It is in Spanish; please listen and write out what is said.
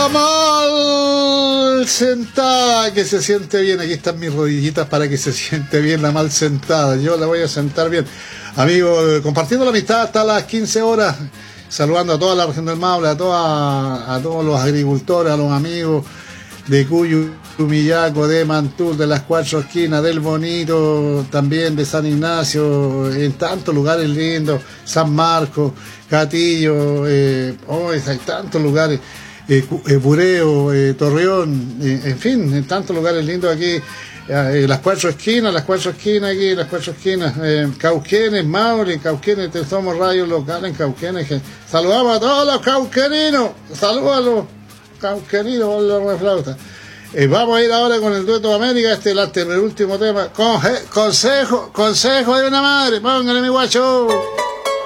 La mal sentada, que se siente bien. Aquí están mis rodillitas para que se siente bien la mal sentada. Yo la voy a sentar bien. Amigos, compartiendo la amistad hasta las 15 horas. Saludando a toda la región del Maule, a todos los agricultores, a los amigos de Cuyo, Humillaco, de Mantul, de las Cuatro Esquinas, del Bonito, también de San Ignacio, en tantos lugares lindos, San Marcos, Catillo, hay tantos lugares, Pureo, Torreón, en fin, en tantos lugares lindos aquí, las Cuatro Esquinas aquí, las Cuatro Esquinas, Cauquenes, Maule, Cauquenes, somos radios locales en Cauquenes, saludamos a todos los cauqueninos, saludos a los cauqueninos con la reflauta. Vamos a ir ahora con el dueto de América, el último tema, consejo de una madre, póngale mi guacho.